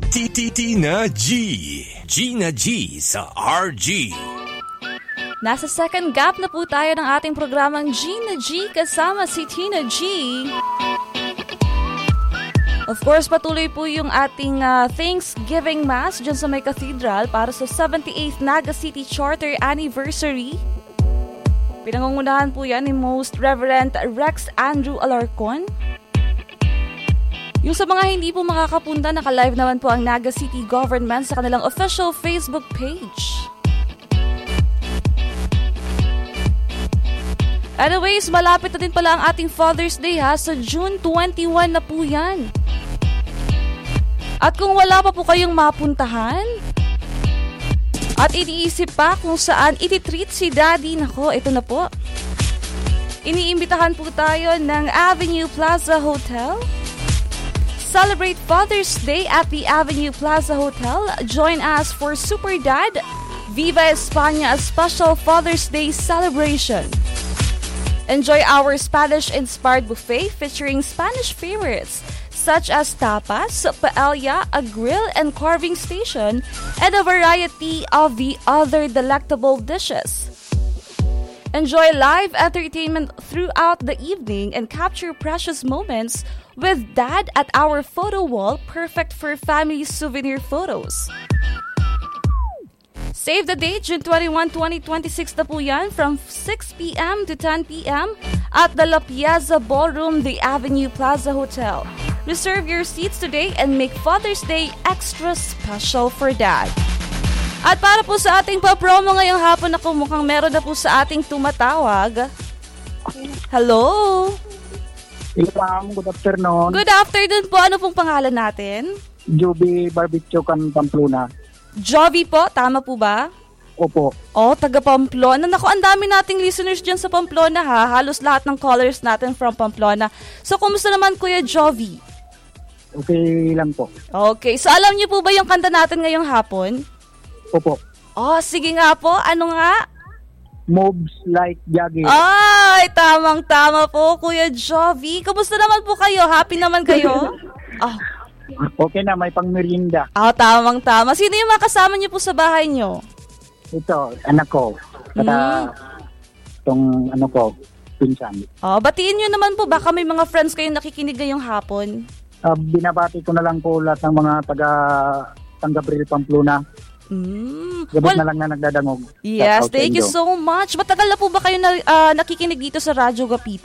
Tina G. Gina G sa RG. Nasa second gap na po tayo ng ating programang Gina G kasama si Tina G. Of course, patuloy po yung ating Thanksgiving Mass dyan sa may cathedral para sa 78th Naga City Charter Anniversary. Pinangungunahan po yan ni Most Reverend Rex Andrew Alarcon. Yung sa mga hindi po makakapunta, naka-live naman po ang Naga City Government sa kanilang official Facebook page. Anyways, malapit na din pala ang ating Father's Day ha. Sa June 21 na po yan. At kung wala pa po kayong mapuntahan at iniisip pa kung saan ititreat si Daddy, nako, ito na po. Iniimbitahan po tayo ng Avenue Plaza Hotel. Celebrate Father's Day at the Avenue Plaza Hotel. Join us for Super Dad Viva España, a special Father's Day celebration. Enjoy our Spanish-inspired buffet featuring Spanish favorites such as tapas, paella, a grill and carving station, and a variety of the other delectable dishes. Enjoy live entertainment throughout the evening and capture precious moments with Dad at our photo wall, perfect for family souvenir photos. Save the date, June 21, 2026 na po yan, from 6 p.m. to 10 p.m. at the La Piazza Ballroom, the Avenue Plaza Hotel. Reserve your seats today and make Father's Day extra special for Dad. At para po sa ating pa-promo ngayong hapon, ako mukhang meron na po sa ating tumatawag. Hello? Hello ma'am, good afternoon. Good afternoon po. Ano pong pangalan natin? Joby Barbecue kan Pamplona. Joby po, tama po ba? Opo. Oh, taga Pamplona. Naku, ang dami nating listeners dyan sa Pamplona ha. Halos lahat ng callers natin from Pamplona. So, kumusta naman Kuya Joby? Okay lang po. Okay, so alam niyo po ba yung kanta natin ngayong hapon? Opo. Oh, sige nga po. Ano nga? Moves like jogging. Ay, tamang-tama po, Kuya Joby. Kumusta naman po kayo? Happy naman kayo? Oh. Okay na, may pang-merienda. Oh, tamang-tama. Sino yung mga kasama niyo po sa bahay niyo? Ito, anak ko. Saka itong ano ko, pinsan. Oh, batiin niyo naman po. Baka may mga friends kayong nakikinig ngayong hapon. Binabati ko na lang po lahat ng mga taga San Gabriel Pamplona. Gabot na lang na nagdadangog. Yes, thank you so much. Matagal na po ba kayo nakikinig dito sa Radyo Gapito?